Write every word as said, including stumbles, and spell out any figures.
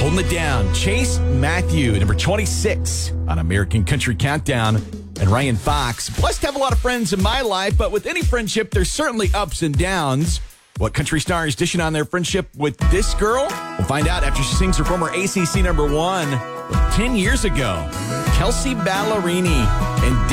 Holding it down. Chase Matthew, number twenty-six on American Country Countdown. And Ryan Fox. Blessed to have a lot of friends in my life, but with any friendship, there's certainly ups and downs. What country star is dishing on their friendship with this girl? We'll find out after she sings her former A C C number one ten years ago. Kelsea Ballerini and